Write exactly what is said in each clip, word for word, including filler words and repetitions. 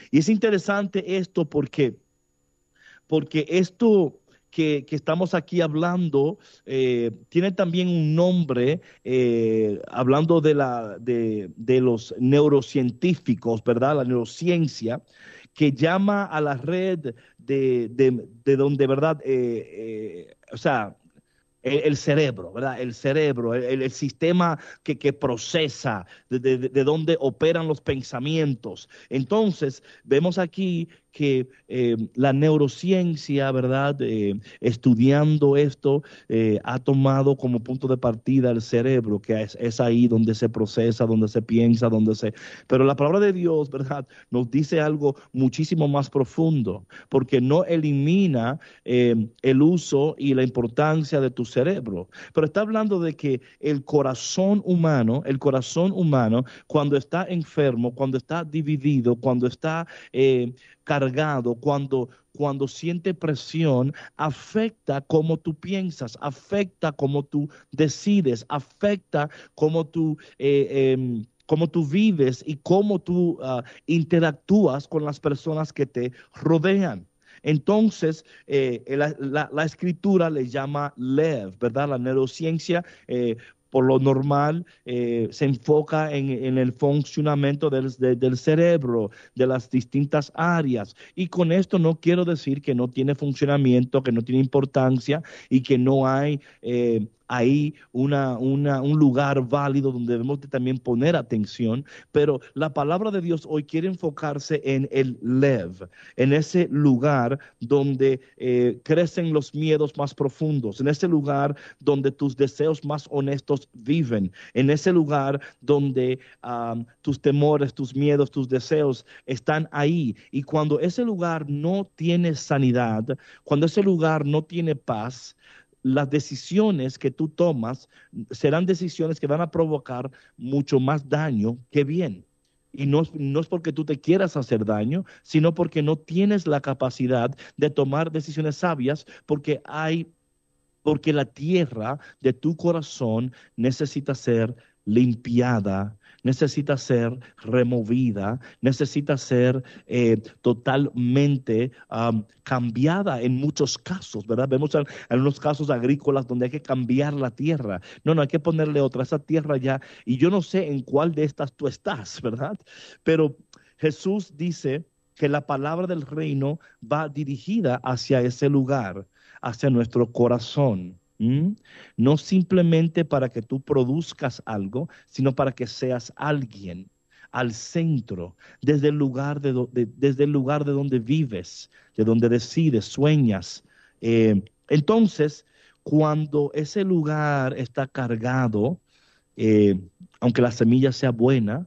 Y es interesante esto porque, porque esto que, que estamos aquí hablando eh, tiene también un nombre, eh, hablando de, la, de, de los neurocientíficos, ¿verdad? La neurociencia, que llama a la red de, de, de donde, ¿verdad? Eh, eh, o sea, el, el cerebro, ¿verdad? El cerebro, el, el sistema que, que procesa, de, de, de dónde operan los pensamientos. Entonces, vemos aquí que eh, la neurociencia, ¿verdad? Eh, estudiando esto, eh, ha tomado como punto de partida el cerebro, que es, es ahí donde se procesa, donde se piensa, donde se... Pero la palabra de Dios, ¿verdad? Nos dice algo muchísimo más profundo, porque no elimina eh, el uso y la importancia de tu cerebro, pero está hablando de que el corazón humano, el corazón humano, cuando está enfermo, cuando está dividido, cuando está eh, cargado, cuando, cuando siente presión, afecta cómo tú piensas, afecta cómo tú decides, afecta cómo tú... Eh, eh, cómo tú vives y cómo tú uh, interactúas con las personas que te rodean. Entonces, eh, la, la, la, escritura le llama Lev, ¿verdad? La neurociencia, eh, por lo normal, eh, se enfoca en, en el funcionamiento del, de, del cerebro, de las distintas áreas. Y con esto no quiero decir que no tiene funcionamiento, que no tiene importancia y que no hay... Eh, ahí una, una, un lugar válido donde debemos de también poner atención, pero la palabra de Dios hoy quiere enfocarse en el Lev, en ese lugar donde eh, crecen los miedos más profundos, en ese lugar donde tus deseos más honestos viven, en ese lugar donde um, tus temores, tus miedos, tus deseos están ahí. Y cuando ese lugar no tiene sanidad, cuando ese lugar no tiene paz, las decisiones que tú tomas serán decisiones que van a provocar mucho más daño que bien. Y no, no es porque tú te quieras hacer daño, sino porque no tienes la capacidad de tomar decisiones sabias, porque hay, porque la tierra de tu corazón necesita ser limpiada, necesita ser removida, necesita ser eh, totalmente um, cambiada en muchos casos, ¿verdad? Vemos en, en unos casos agrícolas donde hay que cambiar la tierra. No, no, hay que ponerle otra, esa tierra ya, y yo no sé en cuál de estas tú estás, ¿verdad? Pero Jesús dice que la palabra del reino va dirigida hacia ese lugar, hacia nuestro corazón. ¿Mm? No simplemente para que tú produzcas algo, sino para que seas alguien al centro, desde el lugar de, do, de, desde el lugar de donde vives, de donde decides, sueñas. Eh, entonces, cuando ese lugar está cargado, eh, aunque la semilla sea buena,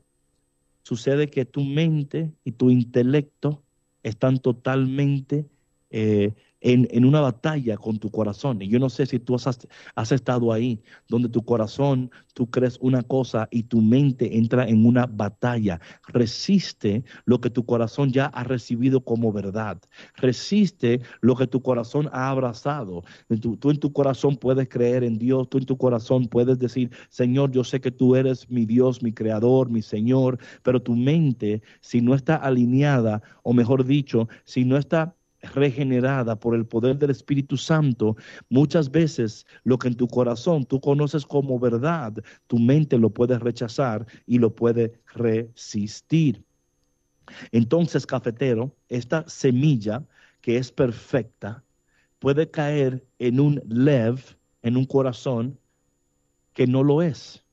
sucede que tu mente y tu intelecto están totalmente eh, en, en una batalla con tu corazón. Y yo no sé si tú has, has estado ahí, donde tu corazón, tú crees una cosa y tu mente entra en una batalla. Resiste lo que tu corazón ya ha recibido como verdad. Resiste lo que tu corazón ha abrazado. Tú, tú en tu corazón puedes creer en Dios, tú en tu corazón puedes decir, Señor, yo sé que tú eres mi Dios, mi creador, mi Señor, pero tu mente, si no está alineada, o mejor dicho, si no está regenerada por el poder del Espíritu Santo, muchas veces lo que en tu corazón tú conoces como verdad, tu mente lo puede rechazar y lo puede resistir. Entonces, cafetero, esta semilla que es perfecta puede caer en un lev, en un corazón que no lo es.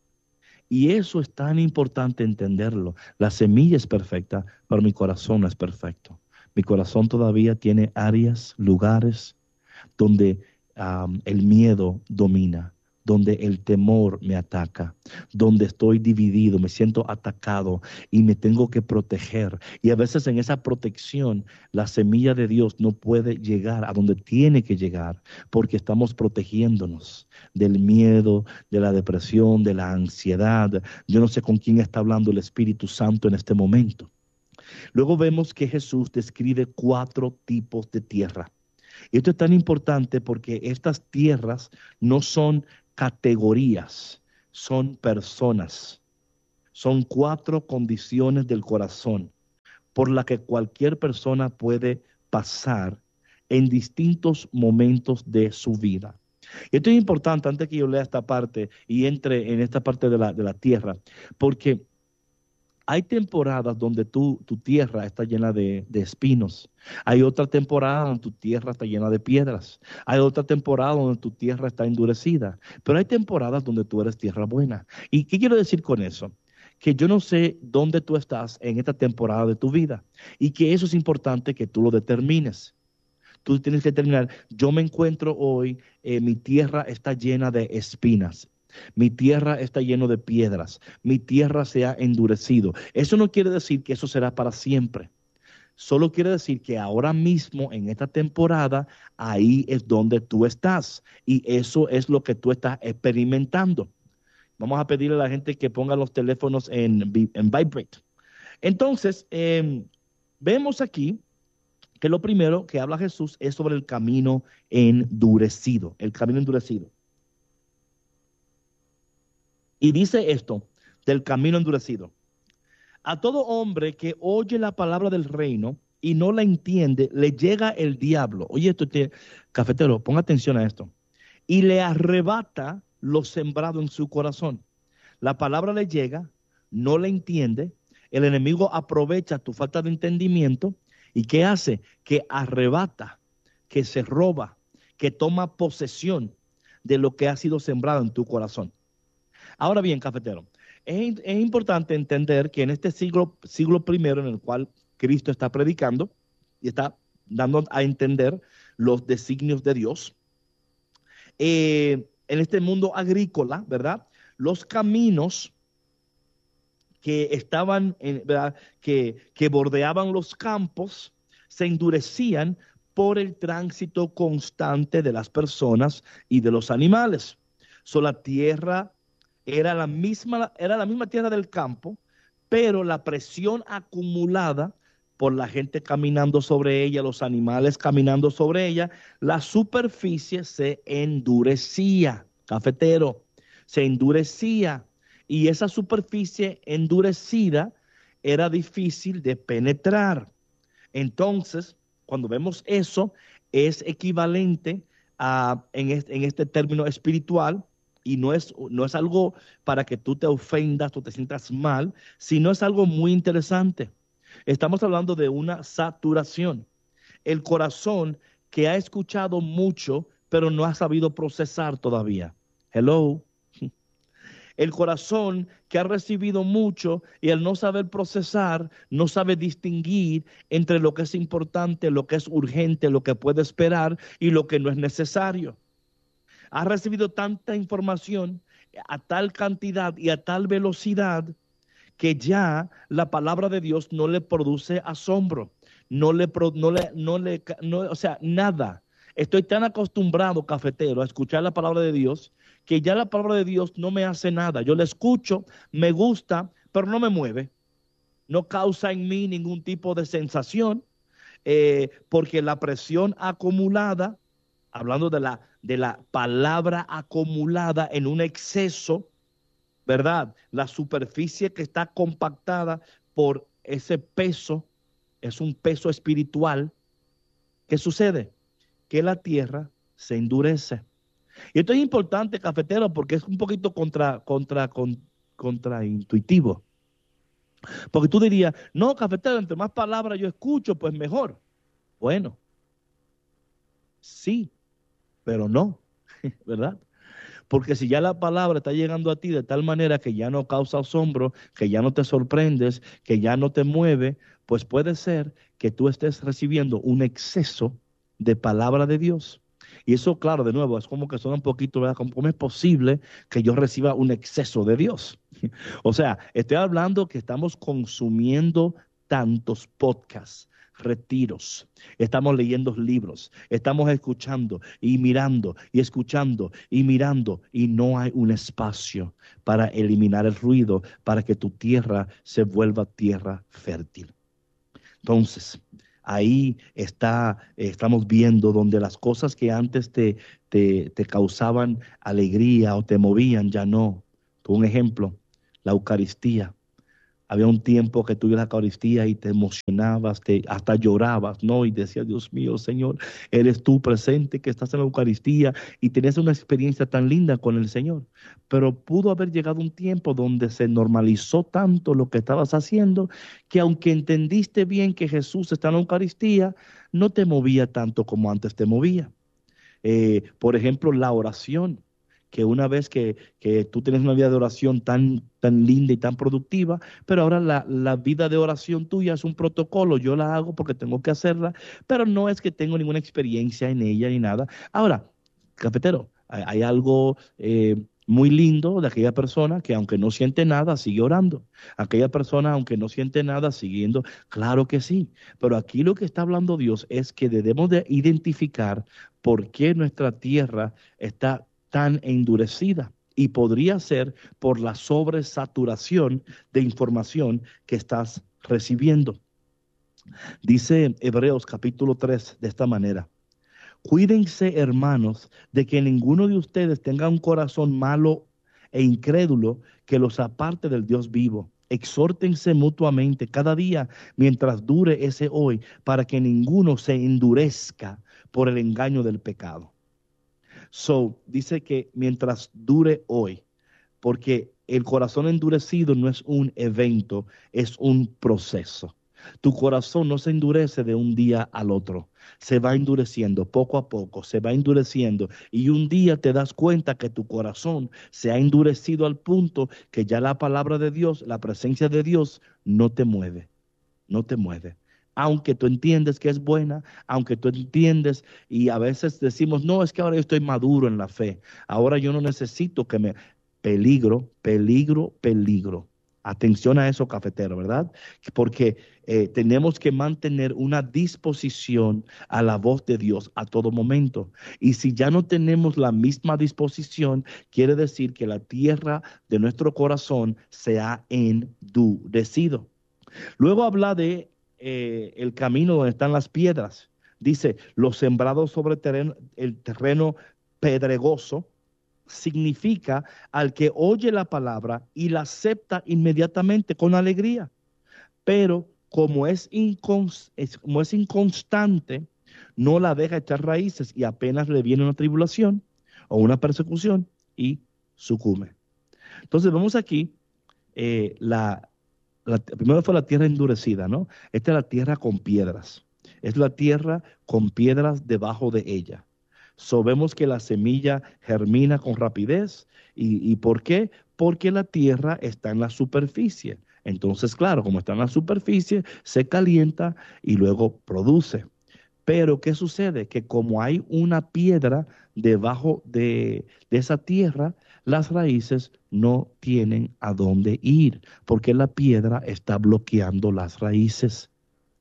Y eso es tan importante entenderlo. La semilla es perfecta, pero mi corazón no es perfecto. Mi corazón todavía tiene áreas, lugares donde um, el miedo domina, donde el temor me ataca, donde estoy dividido, me siento atacado y me tengo que proteger. Y a veces en esa protección la semilla de Dios no puede llegar a donde tiene que llegar porque estamos protegiéndonos del miedo, de la depresión, de la ansiedad. Yo no sé con quién está hablando el Espíritu Santo en este momento. Luego vemos que Jesús describe cuatro tipos de tierra. Y esto es tan importante porque estas tierras no son categorías, son personas. Son cuatro condiciones del corazón, por la que cualquier persona puede pasar en distintos momentos de su vida. Y esto es importante antes que yo lea esta parte y entre en esta parte de la, de la tierra, porque hay temporadas donde tu, tu tierra está llena de, de espinos. Hay otra temporada donde tu tierra está llena de piedras. Hay otra temporada donde tu tierra está endurecida. Pero hay temporadas donde tú eres tierra buena. ¿Y qué quiero decir con eso? Que yo no sé dónde tú estás en esta temporada de tu vida y que eso es importante que tú lo determines. Tú tienes que determinar, yo me encuentro hoy, eh, mi tierra está llena de espinas. Mi tierra está llena de piedras. Mi tierra se ha endurecido. Eso no quiere decir que eso será para siempre. Solo quiere decir que ahora mismo, en esta temporada, ahí es donde tú estás. Y eso es lo que tú estás experimentando. Vamos a pedirle a la gente que ponga los teléfonos en, vi- en vibrate. Entonces, eh, vemos aquí que lo primero que habla Jesús es sobre el camino endurecido. El camino endurecido. Y dice esto del camino endurecido. A todo hombre que oye la palabra del reino y no la entiende, le llega el diablo. Oye, esto tiene, cafetero, ponga atención a esto. Y le arrebata lo sembrado en su corazón. La palabra le llega, no la entiende, el enemigo aprovecha tu falta de entendimiento y ¿qué hace? Que arrebata, que se roba, que toma posesión de lo que ha sido sembrado en tu corazón. Ahora bien, cafetero, es, es importante entender que en este siglo, siglo primero en el cual Cristo está predicando y está dando a entender los designios de Dios, eh, en este mundo agrícola, ¿verdad? Los caminos que estaban, en, ¿verdad? Que, que bordeaban los campos se endurecían por el tránsito constante de las personas y de los animales. So, la tierra era la misma, era la misma tierra del campo, pero la presión acumulada por la gente caminando sobre ella, los animales caminando sobre ella, la superficie se endurecía, cafetero, se endurecía y esa superficie endurecida era difícil de penetrar. Entonces, cuando vemos eso, es equivalente a, en, este, en este término espiritual, y no es, no es algo para que tú te ofendas o te sientas mal, sino es algo muy interesante. Estamos hablando de una saturación. El corazón que ha escuchado mucho, pero no ha sabido procesar todavía. Hello. El corazón que ha recibido mucho y al no saber procesar, no sabe distinguir entre lo que es importante, lo que es urgente, lo que puede esperar y lo que no es necesario. Ha recibido tanta información a tal cantidad y a tal velocidad que ya la palabra de Dios no le produce asombro, no le, no le, no le, no, o sea, nada. Estoy tan acostumbrado, cafetero, a escuchar la palabra de Dios, que ya la palabra de Dios no me hace nada. Yo la escucho, me gusta, pero no me mueve. No causa en mí ningún tipo de sensación, eh, porque la presión acumulada, hablando de la, de la palabra acumulada en un exceso, ¿verdad? La superficie que está compactada por ese peso, es un peso espiritual. ¿Qué sucede? Que la tierra se endurece. Y esto es importante, cafetero, porque es un poquito contra, contra, con, contraintuitivo. Porque tú dirías, no, cafetero, entre más palabras yo escucho, pues mejor. Bueno, sí, pero no, ¿verdad? Porque si ya la palabra está llegando a ti de tal manera que ya no causa asombro, que ya no te sorprendes, que ya no te mueve, pues puede ser que tú estés recibiendo un exceso de palabra de Dios. Y eso, claro, de nuevo, es como que suena un poquito, ¿verdad? ¿Cómo es posible que yo reciba un exceso de Dios? O sea, estoy hablando que estamos consumiendo tantos podcasts, retiros, estamos leyendo libros, estamos escuchando y mirando y escuchando y mirando y no hay un espacio para eliminar el ruido, para que tu tierra se vuelva tierra fértil. Entonces, ahí está, eh, estamos viendo donde las cosas que antes te, te, te causaban alegría o te movían, ya no. Un ejemplo, la Eucaristía. Había un tiempo que tú ibas a la Eucaristía y te emocionabas, te, hasta llorabas, ¿no? Y decías, Dios mío, Señor, eres tú presente que estás en la Eucaristía y tenías una experiencia tan linda con el Señor. Pero pudo haber llegado un tiempo donde se normalizó tanto lo que estabas haciendo que aunque entendiste bien que Jesús está en la Eucaristía, no te movía tanto como antes te movía. Eh, por ejemplo, la oración, que una vez que, que tú tienes una vida de oración tan, tan linda y tan productiva, pero ahora la, la vida de oración tuya es un protocolo, yo la hago porque tengo que hacerla, pero no es que tengo ninguna experiencia en ella ni nada. Ahora, cafetero, hay, hay algo eh, muy lindo de aquella persona que aunque no siente nada, sigue orando. Aquella persona, aunque no siente nada, siguiendo, claro que sí. Pero aquí lo que está hablando Dios es que debemos de identificar por qué nuestra tierra está tan endurecida. Y podría ser por la sobresaturación de información que estás recibiendo. Dice Hebreos capítulo tres de esta manera. Cuídense, hermanos, de que ninguno de ustedes tenga un corazón malo e incrédulo que los aparte del Dios vivo. Exhórtense mutuamente cada día mientras dure ese hoy, para que ninguno se endurezca por el engaño del pecado. So, dice que mientras dure hoy, porque el corazón endurecido no es un evento, es un proceso. Tu corazón no se endurece de un día al otro, se va endureciendo poco a poco, se va endureciendo y un día te das cuenta que tu corazón se ha endurecido al punto que ya la palabra de Dios, la presencia de Dios no te mueve, no te mueve. Aunque tú entiendes que es buena, aunque tú entiendes y a veces decimos, no, es que ahora yo estoy maduro en la fe, ahora yo no necesito que me... Peligro, peligro, peligro. Atención a eso, cafetero, ¿verdad? Porque eh, tenemos que mantener una disposición a la voz de Dios a todo momento. Y si ya no tenemos la misma disposición, quiere decir que la tierra de nuestro corazón se ha endurecido. Luego habla de eh, el camino donde están las piedras. Dice, los sembrados sobre terreno, el terreno pedregoso, significa al que oye la palabra y la acepta inmediatamente con alegría. Pero como es, incons es, como es inconstante, no la deja echar raíces y apenas le viene una tribulación o una persecución y sucumbe. Entonces vemos aquí eh, la, la, primero fue la tierra endurecida, ¿no? Esta es la tierra con piedras. Es la tierra con piedras debajo de ella. So, vemos que la semilla germina con rapidez. ¿Y, y por qué? Porque la tierra está en la superficie. Entonces, claro, como está en la superficie, se calienta y luego produce. Pero, ¿qué sucede? Que como hay una piedra debajo de, de esa tierra, las raíces no tienen a dónde ir, porque la piedra está bloqueando las raíces.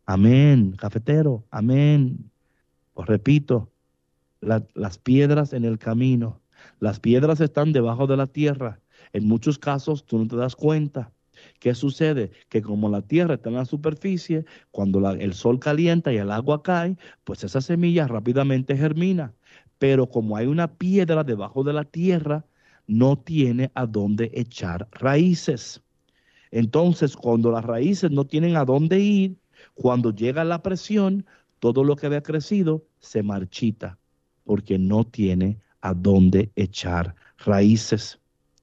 Amén, cafetero, amén. Os repito, la- las piedras en el camino, las piedras están debajo de la tierra. En muchos casos tú no te das cuenta. ¿Qué sucede? Que como la tierra está en la superficie, cuando la- el sol calienta y el agua cae, pues esa semilla rápidamente germina. Pero como hay una piedra debajo de la tierra, no tiene a dónde echar raíces. Entonces, cuando las raíces no tienen a dónde ir, cuando llega la presión, todo lo que había crecido se marchita porque no tiene a dónde echar raíces.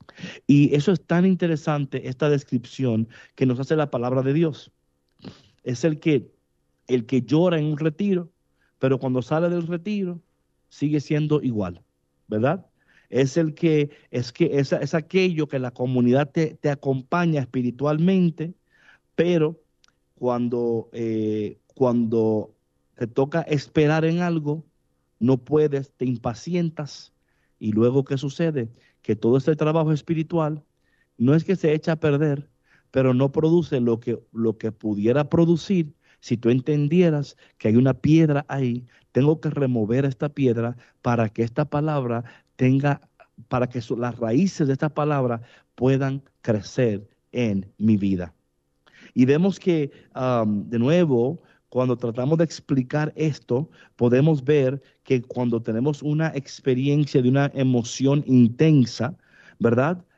Y eso es tan interesante, esta descripción que nos hace la palabra de Dios. Es el que, el que llora en un retiro, pero cuando sale del retiro sigue siendo igual, ¿verdad? Es el que, es que es, es aquello que la comunidad te, te acompaña espiritualmente, pero cuando, eh, cuando te toca esperar en algo, no puedes, te impacientas. Y luego, ¿qué sucede? Que todo este trabajo espiritual no es que se echa a perder, pero no produce lo que, lo que pudiera producir si tú entendieras que hay una piedra ahí. Tengo que remover esta piedra para que esta palabra tenga, para que su- las raíces de esta palabra puedan crecer en mi vida. Y vemos que, um, de nuevo, cuando tratamos de explicar esto, podemos ver que cuando tenemos una experiencia de una emoción intensa, ¿verdad?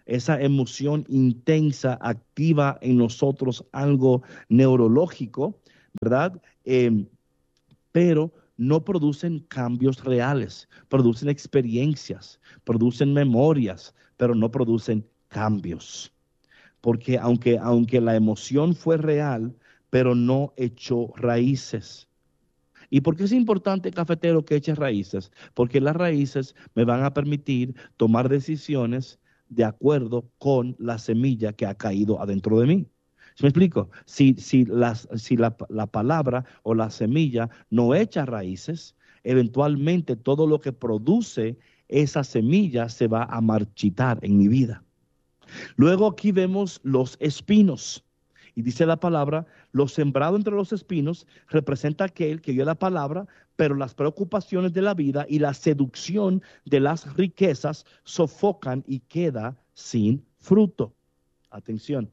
esa emoción intensa activa en nosotros algo neurológico, ¿verdad? Eh, pero no producen cambios reales, producen experiencias, producen memorias, pero no producen cambios. Porque aunque, aunque la emoción fue real, pero no echó raíces. ¿Y por qué es importante, cafetero, que eche raíces? Porque las raíces me van a permitir tomar decisiones de acuerdo con la semilla que ha caído adentro de mí. ¿Sí me explico? Si, si, las, si la, la palabra o la semilla no echa raíces, eventualmente todo lo que produce esa semilla se va a marchitar en mi vida. Luego aquí vemos los espinos. Y dice la palabra, lo sembrado entre los espinos representa aquel que oye la palabra, pero las preocupaciones de la vida y la seducción de las riquezas sofocan y queda sin fruto. Atención.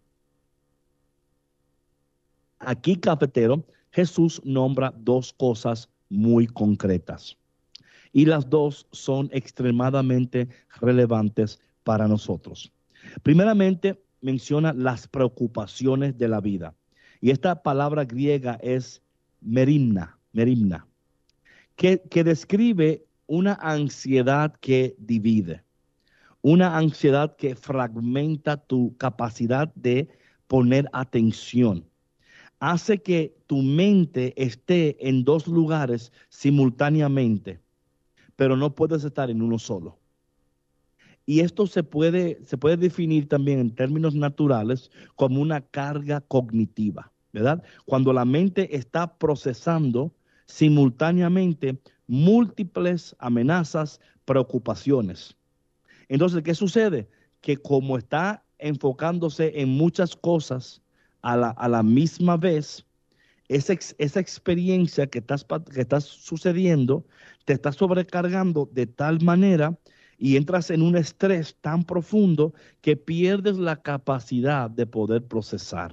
Aquí, cafetero, Jesús nombra dos cosas muy concretas. Y las dos son extremadamente relevantes para nosotros. Primeramente, menciona las preocupaciones de la vida. Y esta palabra griega es merimna, merimna, que, que describe una ansiedad que divide, una ansiedad que fragmenta tu capacidad de poner atención. Hace que tu mente esté en dos lugares simultáneamente, pero no puedes estar en uno solo. Y esto se puede, se puede definir también en términos naturales como una carga cognitiva, ¿verdad? Cuando la mente está procesando simultáneamente múltiples amenazas, preocupaciones. Entonces, ¿qué sucede? Que como está enfocándose en muchas cosas a la, a la misma vez, esa, esa experiencia que estás, que estás sucediendo te está sobrecargando de tal manera y entras en un estrés tan profundo que pierdes la capacidad de poder procesar.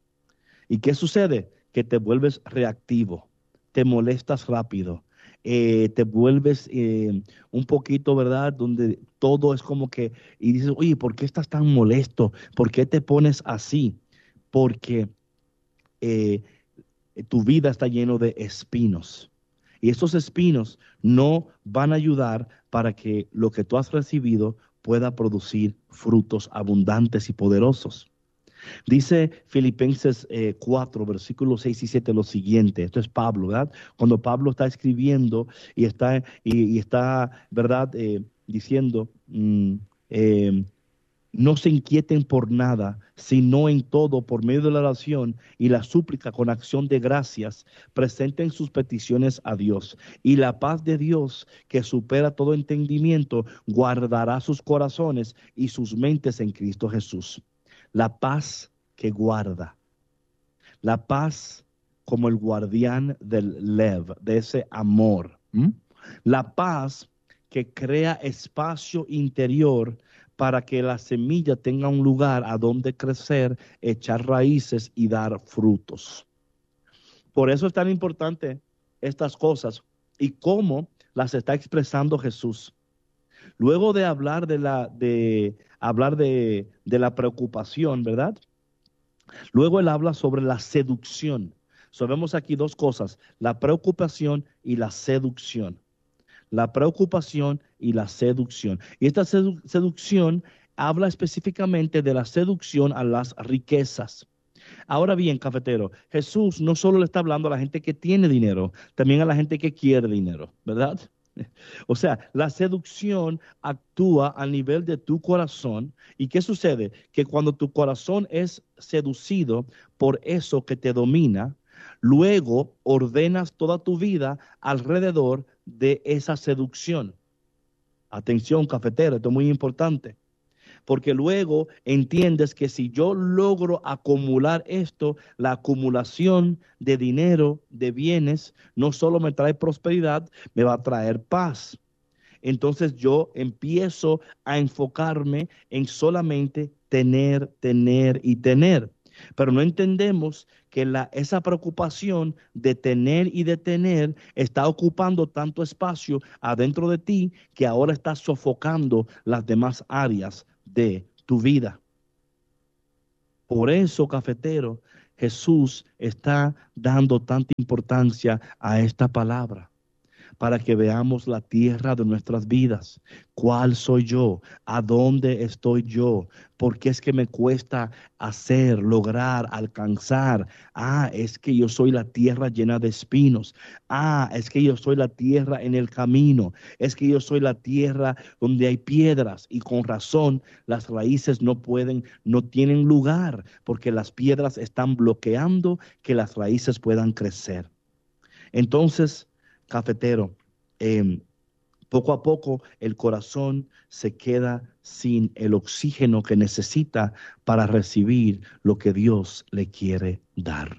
¿Y qué sucede? Que te vuelves reactivo, te molestas rápido, eh, te vuelves eh, un poquito, ¿verdad? Donde todo es como que, y dices, oye, ¿por qué estás tan molesto? ¿Por qué te pones así? Porque eh, tu vida está lleno de espinos. Y estos espinos no van a ayudar para que lo que tú has recibido pueda producir frutos abundantes y poderosos. Dice Filipenses eh, cuatro, versículos seis y siete lo siguiente. Esto es Pablo, ¿verdad? Cuando Pablo está escribiendo y está, y, y está ¿verdad? Eh, diciendo, mm, eh, no se inquieten por nada, sino en todo, por medio de la oración y la súplica con acción de gracias, presenten sus peticiones a Dios. Y la paz de Dios, que supera todo entendimiento, guardará sus corazones y sus mentes en Cristo Jesús. La paz que guarda. La paz como el guardián del lev, de ese amor. ¿Mm? La paz que crea espacio interior para que la semilla tenga un lugar a donde crecer, echar raíces y dar frutos. Por eso es tan importante estas cosas y cómo las está expresando Jesús. Luego de hablar de la, de, hablar de, de la preocupación, ¿verdad? Luego él habla sobre la seducción. So, vemos aquí dos cosas, la preocupación y la seducción. La preocupación y la seducción. Y esta sedu seducción habla específicamente de la seducción a las riquezas. Ahora bien, cafetero, Jesús no solo le está hablando a la gente que tiene dinero, también a la gente que quiere dinero, ¿verdad? O sea, la seducción actúa a nivel de tu corazón. ¿Y qué sucede? Que cuando tu corazón es seducido por eso que te domina, luego ordenas toda tu vida alrededor de esa seducción. Atención, cafetero, esto es muy importante. Porque luego entiendes que si yo logro acumular esto, la acumulación de dinero, de bienes, no solo me trae prosperidad, me va a traer paz. Entonces yo empiezo a enfocarme en solamente tener, tener y tener. Pero no entendemos que la, esa preocupación de tener y de tener está ocupando tanto espacio adentro de ti que ahora está sofocando las demás áreas de tu vida. Por eso, cafetero, Jesús está dando tanta importancia a esta palabra, para que veamos la tierra de nuestras vidas. ¿Cuál soy yo? ¿A dónde estoy yo? ¿Por qué es que me cuesta hacer, lograr, alcanzar? Ah, es que yo soy la tierra llena de espinos. Ah, es que yo soy la tierra en el camino. Es que yo soy la tierra donde hay piedras y con razón las raíces no pueden, no tienen lugar, porque las piedras están bloqueando que las raíces puedan crecer. Entonces, cafetero, eh, poco a poco el corazón se queda sin el oxígeno que necesita para recibir lo que Dios le quiere dar.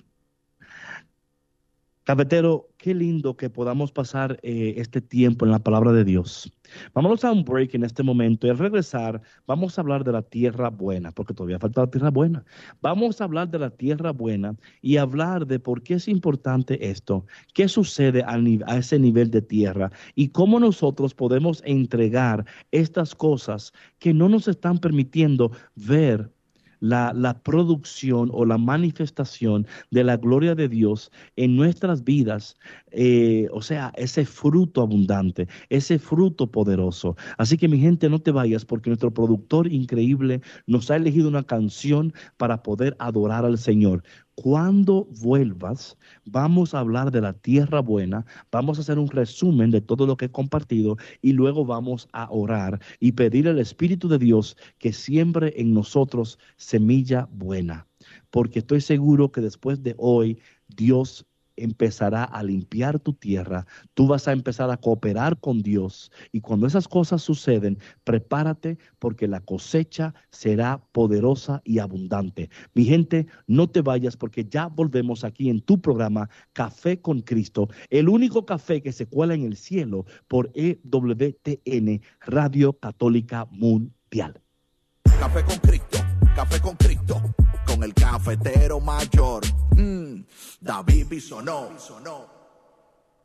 Cafetero, qué lindo que podamos pasar eh, este tiempo en la palabra de Dios. Vámonos a un break en este momento y al regresar vamos a hablar de la tierra buena, porque todavía falta la tierra buena. Vamos a hablar de la tierra buena y hablar de por qué es importante esto, qué sucede a, a ese nivel de tierra y cómo nosotros podemos entregar estas cosas que no nos están permitiendo ver La, la producción o la manifestación de la gloria de Dios en nuestras vidas, eh, o sea, ese fruto abundante, ese fruto poderoso. Así que mi gente, no te vayas porque nuestro productor increíble nos ha elegido una canción para poder adorar al Señor. Cuando vuelvas, vamos a hablar de la tierra buena, vamos a hacer un resumen de todo lo que he compartido y luego vamos a orar y pedir al Espíritu de Dios que siembre en nosotros semilla buena, porque estoy seguro que después de hoy Dios empezará a limpiar tu tierra, tú vas a empezar a cooperar con Dios y cuando esas cosas suceden, prepárate porque la cosecha será poderosa y abundante. Mi gente, no te vayas porque ya volvemos aquí en tu programa Café con Cristo, el único café que se cuela en el cielo por E W T N, Radio Católica Mundial. Café con Cristo, Café con Cristo, con el cafetero mayor, mm, David Bisonó.